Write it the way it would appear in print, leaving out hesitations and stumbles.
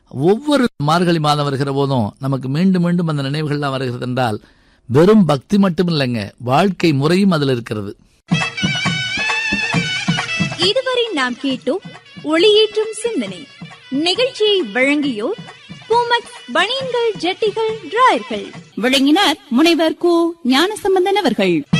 ஒவ்வொரு மார்கழி மாதம் வருகிற போதும் நமக்கு மீண்டும் மீண்டும் அந்த நினைவுகள்லாம் வருகிறது என்றால் வெறும் பக்தி மட்டும் இல்லைங்க, வாழ்க்கை முறையும் அதில் இருக்கிறது. இதுவரை நாம் கேட்டோம் ஒளியேற்றும் சிந்தனை. நிகழ்ச்சியை வழங்கியோர் பூமக்ஸ் பனியன்கள், ஜட்டிகள், டிராயர்கள். வழங்கினார் முனைவர் கு ஞானசம்பந்தன் அவர்கள்.